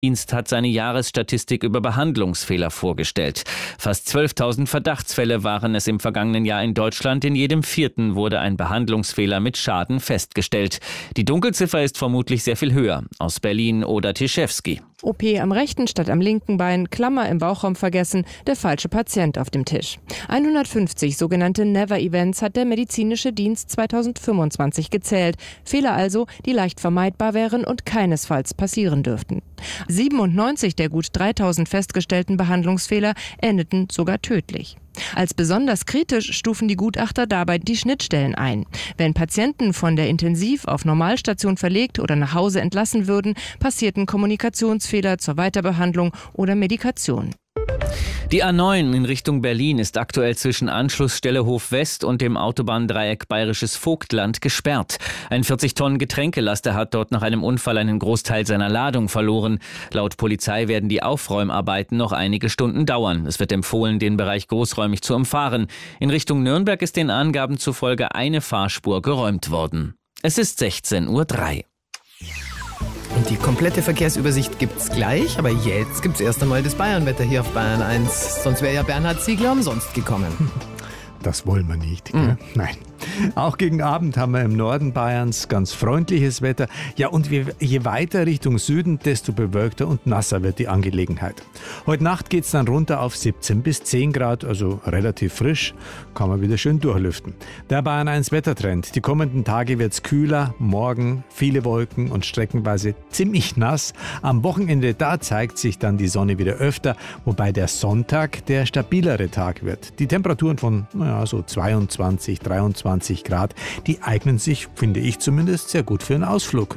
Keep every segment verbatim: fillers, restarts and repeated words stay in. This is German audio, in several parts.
Dienst hat seine Jahresstatistik über Behandlungsfehler vorgestellt. Fast zwölftausend Verdachtsfälle waren es im vergangenen Jahr in Deutschland. In jedem vierten wurde ein Behandlungsfehler mit Schaden festgestellt. Die Dunkelziffer ist vermutlich sehr viel höher. Aus Berlin Oda Tischewski. O P am rechten statt am linken Bein, Klammer im Bauchraum vergessen, der falsche Patient auf dem Tisch. hundertfünfzig sogenannte Never-Events hat der medizinische Dienst zweitausendfünfundzwanzig gezählt. Fehler also, die leicht vermeidbar wären und keinesfalls passieren dürften. siebenundneunzig der gut dreitausend festgestellten Behandlungsfehler endeten sogar tödlich. Als besonders kritisch stufen die Gutachter dabei die Schnittstellen ein. Wenn Patienten von der Intensiv- auf Normalstation verlegt oder nach Hause entlassen würden, passierten Kommunikationsfehler zur Weiterbehandlung oder Medikation. Die A neun in Richtung Berlin ist aktuell zwischen Anschlussstelle Hof West und dem Autobahndreieck Bayerisches Vogtland gesperrt. Ein vierzig Tonnen Getränkelaster hat dort nach einem Unfall einen Großteil seiner Ladung verloren. Laut Polizei werden die Aufräumarbeiten noch einige Stunden dauern. Es wird empfohlen, den Bereich großräumig zu umfahren. In Richtung Nürnberg ist den Angaben zufolge eine Fahrspur geräumt worden. Es ist sechzehn Uhr drei. Und die komplette Verkehrsübersicht gibt's gleich, aber jetzt gibt's erst einmal das Bayernwetter hier auf Bayern eins. Sonst wäre ja Bernhard Ziegler umsonst gekommen. Das wollen wir nicht, gell? Mhm. Nein. Auch gegen Abend haben wir im Norden Bayerns ganz freundliches Wetter. Ja, und je weiter Richtung Süden, desto bewölkter und nasser wird die Angelegenheit. Heute Nacht geht es dann runter auf siebzehn bis zehn Grad, also relativ frisch, kann man wieder schön durchlüften. Der Bayern eins Wettertrend. Die kommenden Tage wird es kühler, morgen viele Wolken und streckenweise ziemlich nass. Am Wochenende, da zeigt sich dann die Sonne wieder öfter, wobei der Sonntag der stabilere Tag wird. Die Temperaturen von naja, so zweiundzwanzig, dreiundzwanzig Grad, die eignen sich, finde ich zumindest, sehr gut für einen Ausflug.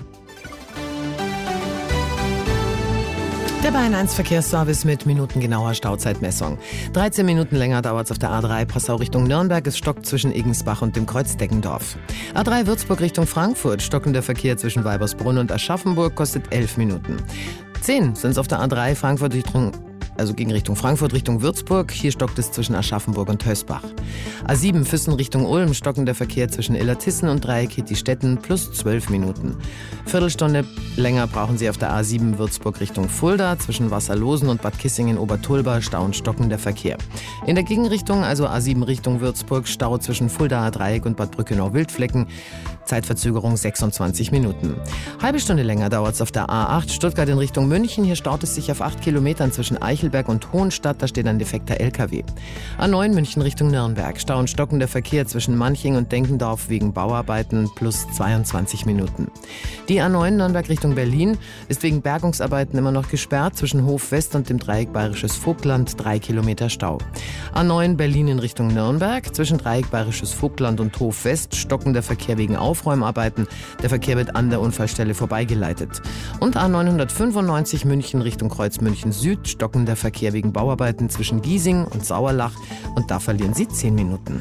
Der Bayern eins Verkehrsservice mit minutengenauer Stauzeitmessung. dreizehn Minuten länger dauert es auf der A drei Passau Richtung Nürnberg. Es stockt zwischen Egensbach und dem Kreuz Deggendorf. A drei Würzburg Richtung Frankfurt. Stockender Verkehr zwischen Weibersbrunn und Aschaffenburg kostet elf Minuten. zehn sind es auf der A drei Frankfurt Richtung Also gegen Richtung Frankfurt, Richtung Würzburg. Hier stockt es zwischen Aschaffenburg und Hösbach. A sieben Füssen Richtung Ulm, stockender Verkehr zwischen Illertissen und Dreieck Hittistetten plus zwölf Minuten. Viertelstunde länger brauchen Sie auf der A sieben Würzburg Richtung Fulda, zwischen Wasserlosen und Bad Kissingen-Obertulba Stau und stockender Verkehr. In der Gegenrichtung, also A sieben Richtung Würzburg, Stau zwischen Fuldaer Dreieck und Bad Brückenau-Wildflecken. Zeitverzögerung sechsundzwanzig Minuten. Halbe Stunde länger dauert es auf der A acht Stuttgart in Richtung München. Hier staut es sich auf acht Kilometern zwischen Eichelberg und Hohenstadt. Da steht ein defekter L K W. A neun München Richtung Nürnberg. Stau und stockender Verkehr zwischen Manching und Denkendorf wegen Bauarbeiten plus zweiundzwanzig Minuten. Die A neun Nürnberg Richtung Berlin ist wegen Bergungsarbeiten immer noch gesperrt. Zwischen Hof West und dem Dreieck Bayerisches Vogtland drei Kilometer Stau. A neun Berlin in Richtung Nürnberg. Zwischen Dreieck Bayerisches Vogtland und Hof West stockender Verkehr wegen Aufräumarbeiten. Der Verkehr wird an der Unfallstelle vorbeigeleitet. Und A neunhundertfünfundneunzig München Richtung Kreuz München Süd, stockender Verkehr wegen Bauarbeiten zwischen Giesing und Sauerlach. Und da verlieren Sie zehn Minuten.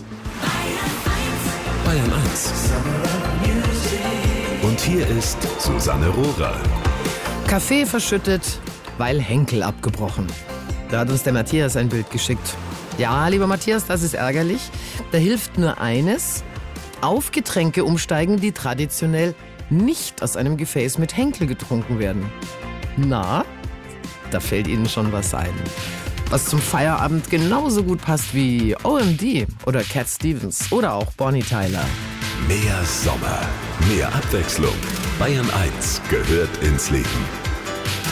Bayern eins. Und hier ist Susanne Rohrer. Kaffee verschüttet, weil Henkel abgebrochen. Da hat uns der Matthias ein Bild geschickt. Ja, lieber Matthias, das ist ärgerlich. Da hilft nur eines: auf Getränke umsteigen, die traditionell nicht aus einem Gefäß mit Henkel getrunken werden. Na, da fällt Ihnen schon was ein. Was zum Feierabend genauso gut passt wie O M D oder Cat Stevens oder auch Bonnie Tyler. Mehr Sommer, mehr Abwechslung. Bayern eins gehört ins Leben.